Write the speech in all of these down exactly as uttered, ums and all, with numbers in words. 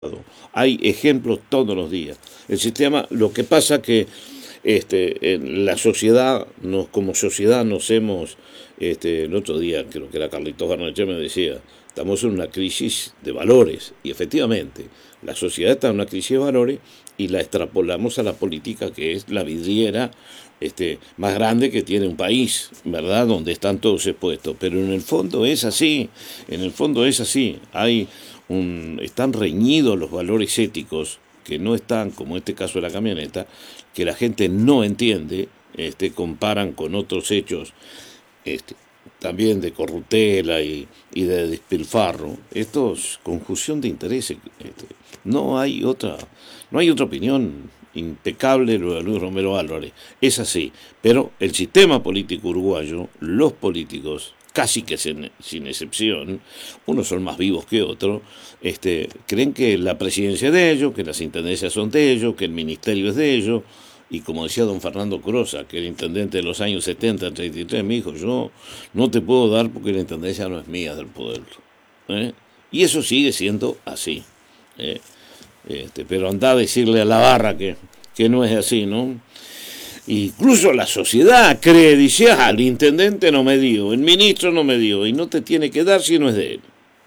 Hay ejemplos todos los días. El sistema, lo que pasa que este, en la sociedad, nos, como sociedad nos hemos, este, el otro día creo que era Carlitos Barnechea me decía, estamos en una crisis de valores, y efectivamente, la sociedad está en una crisis de valores y la extrapolamos a la política, que es la vidriera este, más grande que tiene un país, ¿verdad? Donde están todos expuestos. Pero en el fondo es así, en el fondo es así. Hay un, están reñidos los valores éticos que no están, como este caso de la camioneta, que la gente no entiende, este, comparan con otros hechos este, también de corruptela y, y de despilfarro. Esto es conjunción de intereses. Este, no hay otra, no hay otra opinión impecable lo de Luis Romero Álvarez. Es así. Pero el sistema político uruguayo, los políticos, casi que sin, sin excepción, unos son más vivos que otros, este, creen que la presidencia es de ellos, que las intendencias son de ellos, que el ministerio es de ellos. Y como decía don Fernando Crosa, que era intendente de los años setenta, treinta y tres, me dijo, yo no te puedo dar porque la intendencia no es mía, del pueblo. ¿Eh? Y eso sigue siendo así. ¿Eh? Este, pero anda a decirle a la barra que, que no es así, ¿no? Incluso la sociedad cree, dice, ah, el intendente no me dio, el ministro no me dio, y no te tiene que dar si no es de él.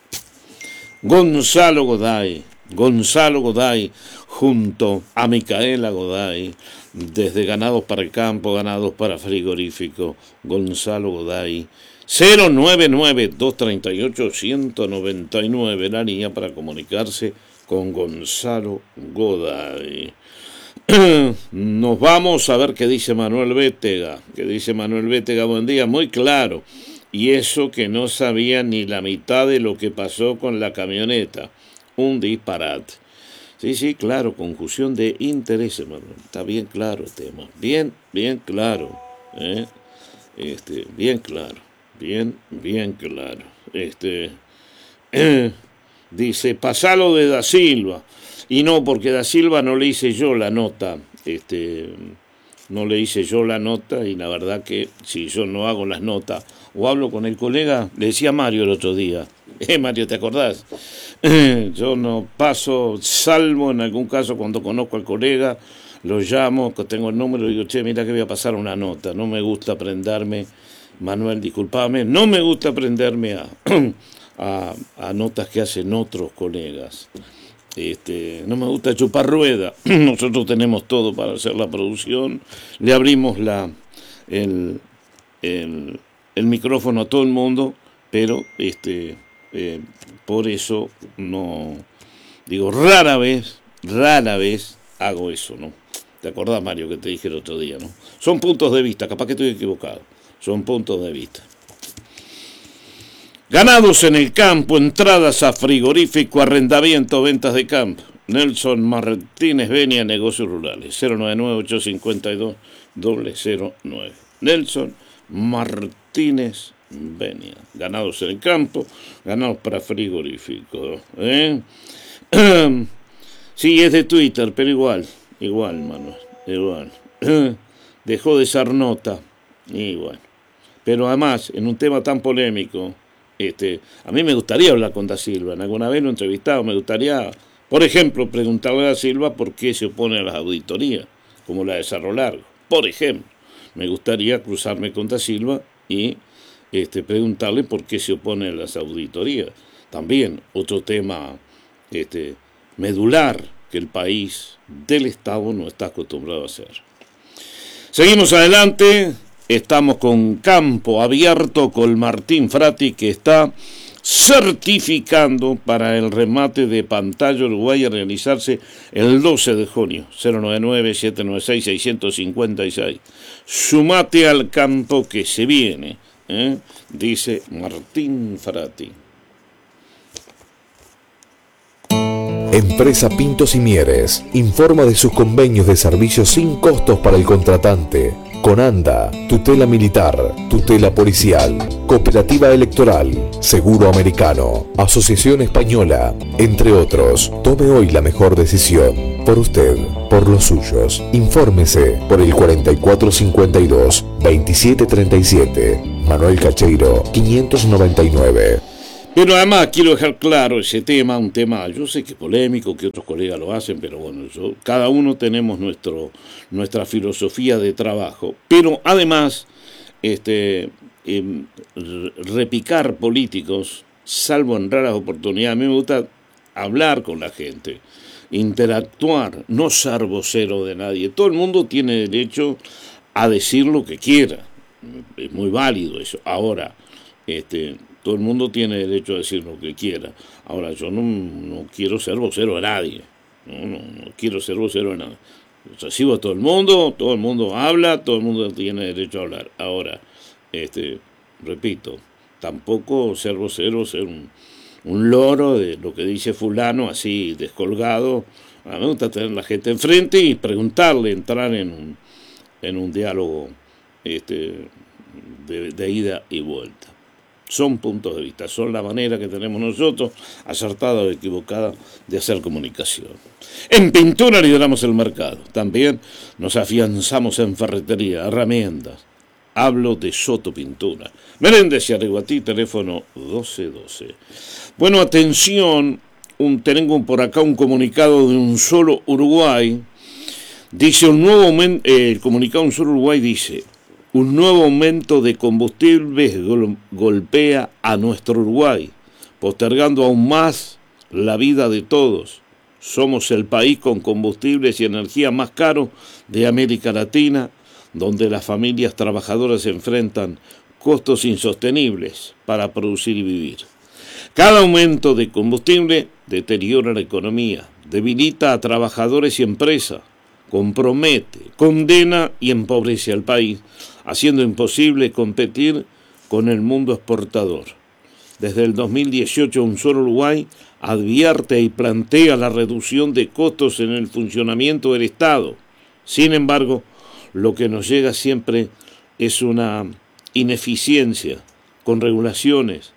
Gonzalo Goday, Gonzalo Goday, junto a Micaela Goday, desde Ganados para el Campo, Ganados para Frigorífico, Gonzalo Goday, cero nueve nueve, dos tres ocho, uno nueve nueve, la línea para comunicarse con Gonzalo Goday. Nos vamos a ver qué dice Manuel Bétega, qué dice Manuel Bétega, buen día, muy claro, y eso que no sabía ni la mitad de lo que pasó con la camioneta, un disparate. Sí, sí, claro, conjunción de intereses, Manuel, está bien claro el tema, bien, bien claro, ¿eh? este, bien claro, bien, bien claro, este, eh, dice, pasalo de Da Silva. Y no, porque Da Silva no le hice yo la nota, este, no le hice yo la nota, y la verdad que si yo no hago las notas, o hablo con el colega, le decía a Mario el otro día, eh Mario, ¿te acordás? Yo no paso, salvo en algún caso cuando conozco al colega, lo llamo, tengo el número, y digo, che, mira que voy a pasar una nota, no me gusta aprenderme, Manuel, disculpame, no me gusta aprenderme a, a, a notas que hacen otros colegas. Este, no me gusta chupar rueda, nosotros tenemos todo para hacer la producción, le abrimos la, el, el, el micrófono a todo el mundo, pero este, eh, por eso no, digo, rara vez, rara vez hago eso, ¿no? ¿Te acordás, Mario, que te dije el otro día, no? Son puntos de vista, capaz que estoy equivocado, son puntos de vista. Ganados en el campo, entradas a frigorífico, arrendamiento, ventas de campo. Nelson Martínez Benia, negocios rurales, cero nueve nueve, ocho cinco dos, cero cero nueve. Nelson Martínez Benia. Ganados en el campo, ganados para frigorífico. ¿Eh? Sí, es de Twitter, pero igual, igual, Manuel, igual. Dejó de ser nota, y bueno. Pero además, en un tema tan polémico, Este, a mí me gustaría hablar con Da Silva, en alguna vez lo he entrevistado, me gustaría, por ejemplo, preguntarle a Da Silva por qué se opone a las auditorías, como la de Cerro Largo, por ejemplo. Me gustaría cruzarme con Da Silva y este, preguntarle por qué se opone a las auditorías. También otro tema este, medular que el país del Estado no está acostumbrado a hacer. Seguimos adelante. Estamos con Campo Abierto con Martín Frati, que está certificando para el remate de Pantalla Uruguay a realizarse el doce de junio, cero nueve nueve, siete nueve seis, seis cinco seis. Sumate al campo que se viene, ¿eh? Dice Martín Frati. Empresa Pintos y Mieres informa de sus convenios de servicios sin costos para el contratante. Conanda, tutela militar, tutela policial, cooperativa electoral, seguro americano, asociación española, entre otros. Tome hoy la mejor decisión. Por usted, por los suyos. Infórmese por el cuarenta y cuatro cincuenta y dos, veintisiete treinta y siete. Manuel Cacheiro, quinientos noventa y nueve. Pero además quiero dejar claro ese tema, un tema, yo sé que es polémico, que otros colegas lo hacen, pero bueno, yo, cada uno tenemos nuestro, nuestra filosofía de trabajo. Pero además, este, eh, repicar políticos, salvo en raras oportunidades, a mí me gusta hablar con la gente, interactuar, no ser vocero de nadie. Todo el mundo tiene derecho a decir lo que quiera, es muy válido eso. Ahora, este... todo el mundo tiene derecho a decir lo que quiera. Ahora, yo no, no quiero ser vocero de nadie. No, no, no quiero ser vocero de nadie. Recibo a todo el mundo, todo el mundo habla, todo el mundo tiene derecho a hablar. Ahora, este, repito, tampoco ser vocero, ser un, un loro de lo que dice fulano, así descolgado. A mí me gusta tener la gente enfrente y preguntarle, entrar en un, en un diálogo este, de, de ida y vuelta. Son puntos de vista, son la manera que tenemos nosotros, acertada o equivocada, de hacer comunicación. En pintura lideramos el mercado. También nos afianzamos en ferretería, herramientas. Hablo de Soto Pintura. Menéndez y Ariguatí, teléfono doce doce. Bueno, atención, un, tengo por acá un comunicado de Un Solo Uruguay. Dice un nuevo aumento, eh, el comunicado Un Solo Uruguay dice... un nuevo aumento de combustibles gol- golpea a nuestro Uruguay, postergando aún más la vida de todos. Somos el país con combustibles y energía más caro de América Latina, donde las familias trabajadoras enfrentan costos insostenibles para producir y vivir. Cada aumento de combustible deteriora la economía, debilita a trabajadores y empresas, compromete, condena y empobrece al país, haciendo imposible competir con el mundo exportador. Desde el dos mil dieciocho, Un Solo Uruguay advierte y plantea la reducción de costos en el funcionamiento del Estado. Sin embargo, lo que nos llega siempre es una ineficiencia con regulaciones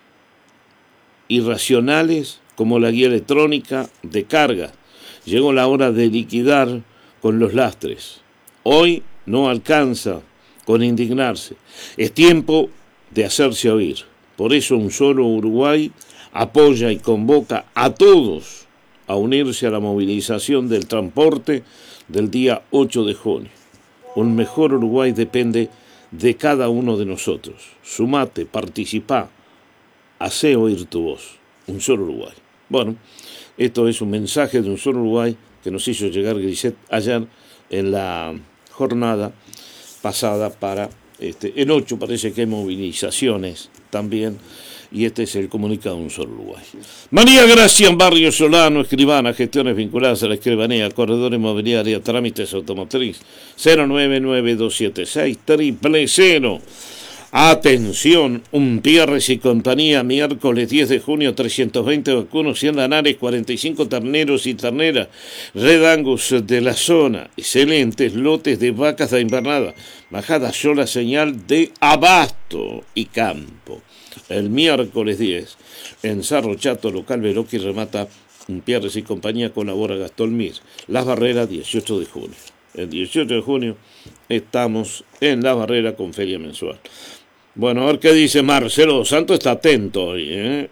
irracionales como la guía electrónica de carga. Llegó la hora de liquidar con los lastres. Hoy no alcanza con indignarse. Es tiempo de hacerse oír. Por eso Un Solo Uruguay apoya y convoca a todos a unirse a la movilización del transporte del día ocho de junio. Un mejor Uruguay depende de cada uno de nosotros. Sumate, participá, hacé oír tu voz. Un Solo Uruguay. Bueno, esto es un mensaje de Un Solo Uruguay que nos hizo llegar Grisette ayer en la jornada pasada para este, el ocho, parece que hay movilizaciones también, y este es el comunicado de Un Solo Uruguay. María Gracia Barrio Solano, escribana, gestiones vinculadas a la escribanía, corredor inmobiliaria, trámites automotriz, cero nueve nueve dos siete seis cero cero. Atención, Umpierres y compañía, miércoles diez de junio, trescientos veinte vacunos, cien lanares, cuarenta y cinco terneros y terneras, Red Angus de la zona, excelentes lotes de vacas de invernada, bajada sola señal de abasto y campo. El miércoles diez, en Cerro Chato, local Veloqui, remata Umpierres y compañía, colabora Gastón Mir. Las Barreras, dieciocho de junio. El dieciocho de junio estamos en La Barrera con feria mensual. Bueno, a ver qué dice Marcelo Dos Santos, está atento hoy, ¿eh?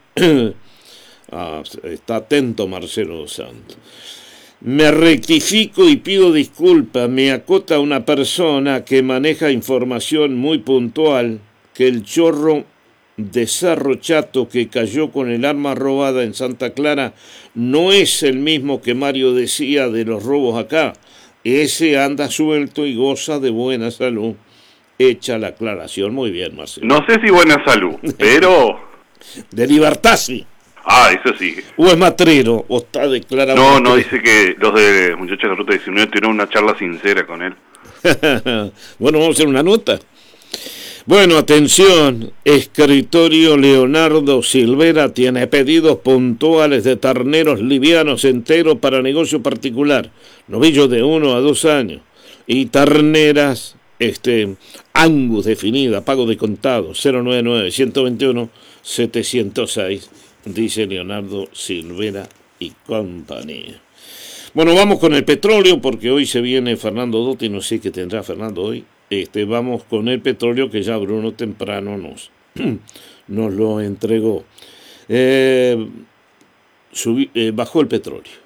ah, está atento Marcelo Dos Santos. Me rectifico y pido disculpas, me acota una persona que maneja información muy puntual que el chorro de Cerro Chato que cayó con el arma robada en Santa Clara no es el mismo que Mario decía de los robos acá. Ese anda suelto y goza de buena salud. Hecha la aclaración. Muy bien, Marcelo. No sé si buena salud, pero... De libertad, sí. Ah, eso sí. ¿O es matrero? ¿O está declarado? No, no, dice que los de Muchachos de la Ruta diecinueve tuvieron una charla sincera con él. Bueno, vamos a hacer una nota. Bueno, atención. Escritorio Leonardo Silvera tiene pedidos puntuales de terneros livianos enteros para negocio particular. Novillos de uno a dos años. Y terneras... Este, Angus definida, pago de contado, cero nueve nueve, uno dos uno, siete cero seis, dice Leonardo Silvera y compañía. Bueno, vamos con el petróleo, porque hoy se viene Fernando Dotti, no sé qué tendrá Fernando hoy. Este, vamos con el petróleo que ya Bruno temprano nos, nos lo entregó. Eh, subí, eh, bajó el petróleo.